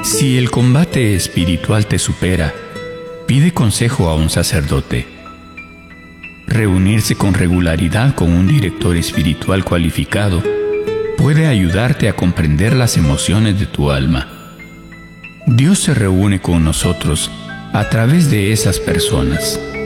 Si el combate espiritual te supera, pide consejo a un sacerdote. Reunirse con regularidad con un director espiritual cualificado puede ayudarte a comprender las emociones de tu alma. Dios se reúne con nosotros a través de esas personas.